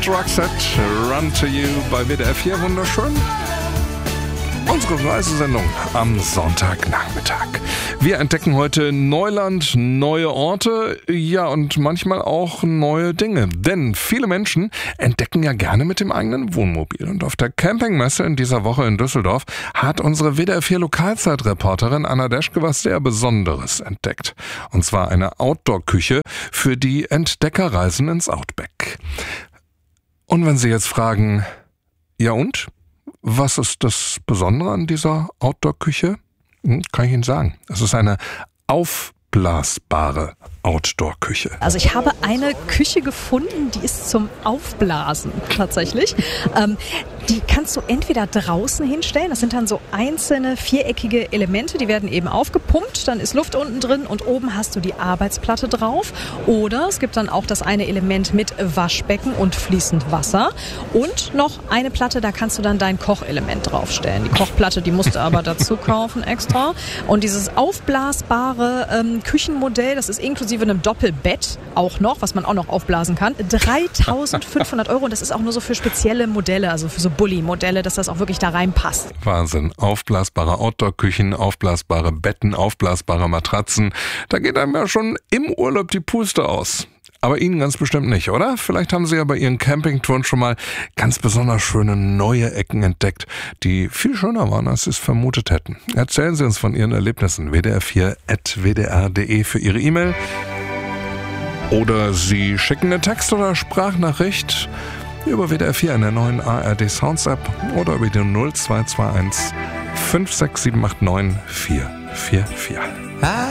Roxette, Run to You bei WDR 4, wunderschön. Unsere Reisesendung am Sonntagnachmittag. Wir entdecken heute Neuland, neue Orte, ja und manchmal auch neue Dinge. Denn viele Menschen entdecken ja gerne mit dem eigenen Wohnmobil. Und auf der Campingmesse in dieser Woche in Düsseldorf hat unsere WDR 4 Lokalzeitreporterin Anna Deschke was sehr Besonderes entdeckt. Und zwar eine Outdoor-Küche für die Entdeckerreisen ins Outback. Und wenn Sie jetzt fragen, ja und? Was ist das Besondere an dieser Outdoor-Küche? Kann ich Ihnen sagen. Es ist eine aufblasbare Outdoor-Küche. Also ich habe eine Küche gefunden, die ist zum Aufblasen tatsächlich. Die kannst du entweder draußen hinstellen, das sind dann so einzelne viereckige Elemente, die werden eben aufgepumpt, dann ist Luft unten drin und oben hast du die Arbeitsplatte drauf. Oder es gibt dann auch das eine Element mit Waschbecken und fließend Wasser und noch eine Platte, da kannst du dann dein Kochelement draufstellen. Die Kochplatte, die musst du aber dazu kaufen extra. Und dieses aufblasbare Küchenmodell, das ist inklusive einem Doppelbett auch noch, was man auch noch aufblasen kann, 3.500 €, und das ist auch nur so für spezielle Modelle, also für so Bulli-Modelle, dass das auch wirklich da reinpasst. Wahnsinn. Aufblasbare Outdoor-Küchen, aufblasbare Betten, aufblasbare Matratzen. Da geht einem ja schon im Urlaub die Puste aus. Aber Ihnen ganz bestimmt nicht, oder? Vielleicht haben Sie ja bei Ihren Campingtouren schon mal ganz besonders schöne neue Ecken entdeckt, die viel schöner waren, als Sie es vermutet hätten. Erzählen Sie uns von Ihren Erlebnissen. WDR4@wdr.de für Ihre E-Mail. Oder Sie schicken eine Text- oder Sprachnachricht über WDR 4 in der neuen ARD Sounds App oder über die 0221 56789 444.